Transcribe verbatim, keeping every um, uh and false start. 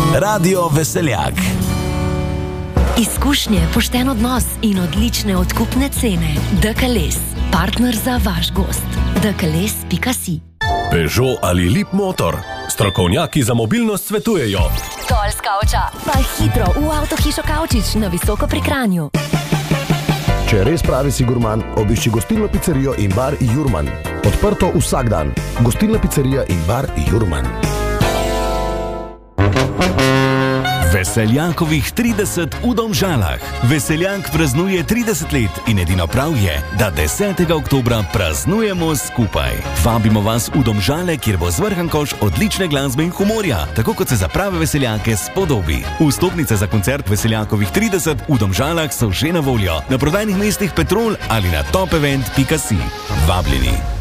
Radio Veseljak. Izkušnje, pošten odnos in odlične odkupne cene. D K L S, partner za vaš gost. D K L S pika si. Peugeot ali Lip Motor. Strokovnjaki za mobilnost svetujejo. Dol s kavča, pa hitro v avtohišo Kavčič na Visoko pri Kranju. Če res pravi si gurman, obišči gostilno pizzerijo in bar Jurman. Odprto vsak dan. Gostilna pizzerija in bar Jurman. Veseljakovih trideset v Domžalah. Veseljak praznuje trideset let in edino prav je, da desetega oktobra praznujemo skupaj. Vabimo vas v Domžale, kjer bo zvrhan koš odlične glasbe in humorja, tako kot se za prave veseljake spodobi. Vstopnice za koncert Veseljakovih trideset v Domžalah so že na voljo na prodajnih mestih Petrol ali na top event pika si. Vabljeni.